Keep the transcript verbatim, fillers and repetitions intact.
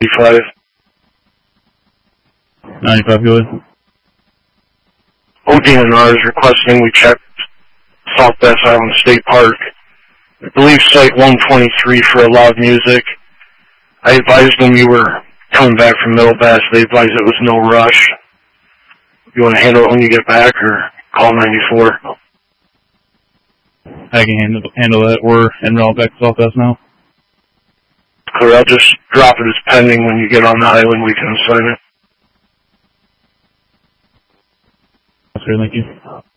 five. ninety-five, go ahead. O D N R is requesting we check Southwest Island State Park. I believe Site one twenty-three for loud music. I advised them you were coming back from Middle Bass. They advised it was no rush. You want to handle it when you get back, or call ninety-four? I can handle, handle that. We're en route back to Southwest now. Clear, I'll just drop it as pending. When you get on the island, we can assign it. That's great, thank you.